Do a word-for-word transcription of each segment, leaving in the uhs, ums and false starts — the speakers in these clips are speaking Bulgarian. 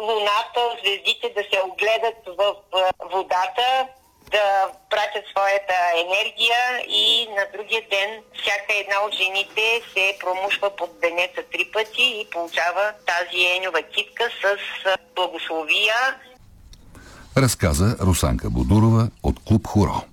Луната, звездите да се огледат в водата, да пратят своята енергия и на другия ден всяка една от жените се промушва под венеца три пъти и получава тази еньова китка с благословия. Разказа Русанка Бодурова от клуб Хоро.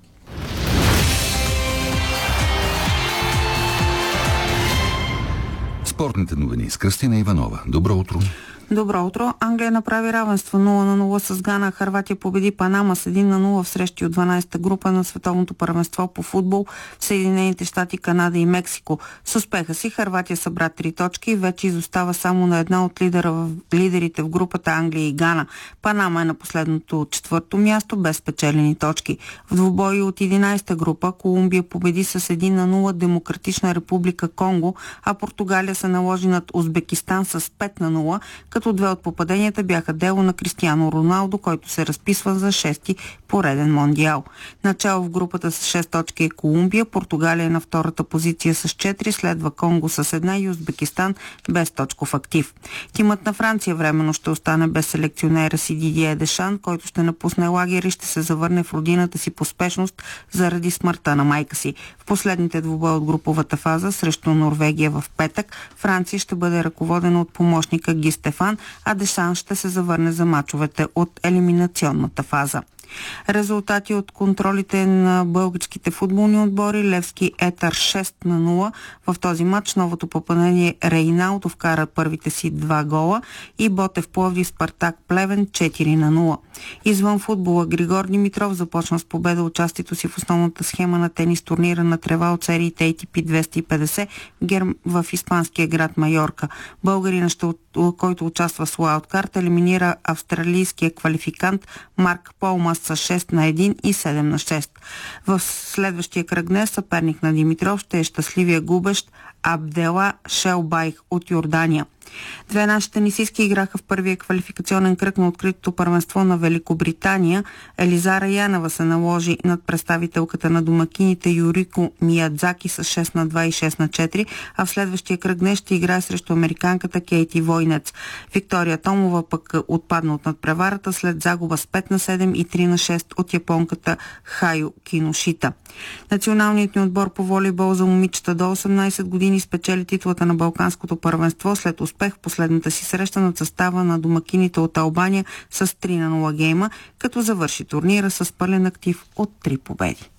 Спортните новини с Кръстина Иванова. Добро утро! Добро утро. Англия направи равенство нула на нула с Гана. Хърватия победи Панама с един на нула в срещи от дванадесета група на световното първенство по футбол в Съединените щати, Канада и Мексико. С успеха си Хърватия събра три точки и вече изостава само на една от лидера в, лидерите в групата Англия и Гана. Панама е на последното четвърто място без спечелени точки. В двубои от единадесета група Колумбия победи с един на нула Демократична република Конго, а Португалия се наложи над Узбекистан с пет на нула, като две от попаденията бяха дело на Кристиано Роналдо, който се разписва за шести пореден мондиал. Начало в групата с шест точки е Колумбия, Португалия е на втората позиция с четири, следва Конго с една и Узбекистан без точков актив. Тимът на Франция временно ще остане без селекционера си Дидие Дешан, който ще напусне лагер и ще се завърне в родината си по спешност заради смъртта на майка си. В последните двубои от груповата фаза срещу Норвегия в петък Франция ще бъде ръководена от помощника Ги Стефан, а Дешан ще се завърне за мачовете от елиминационната фаза. Резултати от контролите на българските футболни отбори: Левски Етър шест на нула. В този матч новото попадение Рейналдо вкара първите си два гола и Ботев Пловдив Спартак Плевен четири на нула. Извън футбола Григор Димитров започна с победа участието си в основната схема на тенис турнира на трева от сериите Ей Ти Пи двеста и петдесет в испанския град Майорка. Българина, ще, който участва с уайлдкарт, елиминира австралийския квалификант Марк Полмас с шест на едно и седем на шест. В следващия кръг днес съперник на Димитров ще е щастливия губещ Абдела Шелбайх от Йордания. Две наши тенисистки играха в първия квалификационен кръг на откритото първенство на Великобритания. Елизара Янева се наложи над представителката на домакините Юрико Миядзаки с шест на два и шест на четири, а в следващия кръг днес ще играе срещу американката Кейти Войнец. Виктория Томова пък отпадна от надпреварата след загуба с пет на седем и три на шест от японката Хайо Киношита. Националният ни отбор по волейбол за момичета до осемнадесет години спечели титлата на Балканското първенство след успех в последната си среща над състава на домакините от Албания с три на нула гейма, като завърши турнира с пълен актив от три победи.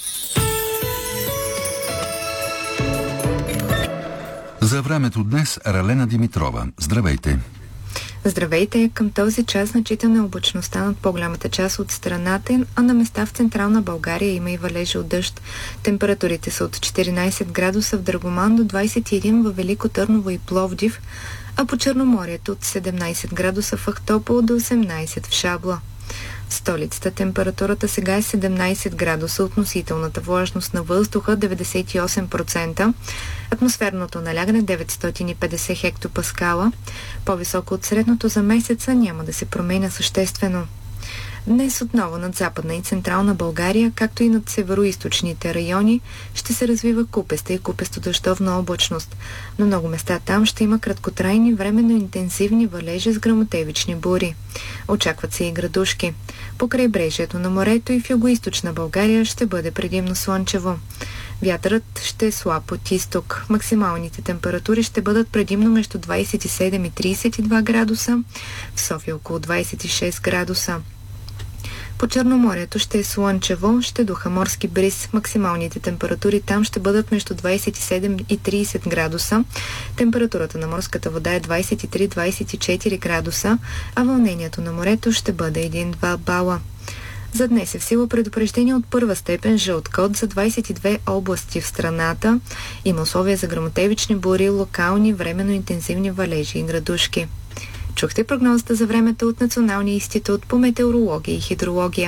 За времето днес Ралена Димитрова. Здравейте! Здравейте! Към този час значителна е облачността над по-голямата част от страната, а на места в централна България има и валежи от дъжд. Температурите са от четиринадесет градуса в Драгоман до двадесет и един във Велико Търново и Пловдив, а по Черноморието от седемнадесет градуса в Ахтопол до осемнадесет в Шабла. В столицата температурата сега е седемнадесет градуса, относителната влажност на въздуха деветдесет и осем процента, атмосферното налягане деветстотин и петдесет хектопаскала, по-високо от средното за месеца, няма да се променя съществено. Днес отново над Западна и Централна България, както и над североизточните райони, ще се развива купеста и купесто-дъждовна облачност. На много места там ще има краткотрайни, временно интензивни валежи с гръмотевични бури. Очакват се и градушки. По крайбрежието на морето и в югоизточна България ще бъде предимно слънчево. Вятърът ще е слаб от изток. Максималните температури ще бъдат предимно между двадесет и седем и тридесет и два градуса, в София около двадесет и шест градуса. По Черноморието ще е слънчево, ще духа морски бриз. Максималните температури там ще бъдат между двадесет и седем и тридесет градуса. Температурата на морската вода е двадесет и три до двадесет и четири градуса, а вълнението на морето ще бъде един-два бала. За днес е в сила предупреждение от първа степен жълт код за двадесет и две области в страната. Има условия за гръмотевични бури, локални, временно интензивни валежи и градушки. Чухте прогнозата за времето от Националния институт по метеорология и хидрология.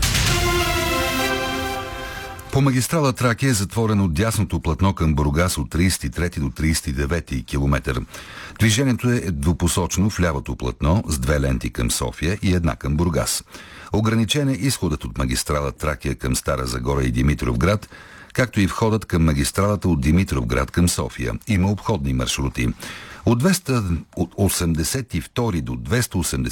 По магистрала Тракия е затворено дясното платно към Бургас от тридесет и трети до тридесет и девети километър. Движението е двупосочно в лявото платно с две ленти към София и една към Бургас. Ограничен е изходът от магистрала Тракия към Стара Загора и Димитровград, както и входът към магистралата от Димитровград към София. Има обходни маршрути. От двеста осемдесет и втори до двеста осемдесет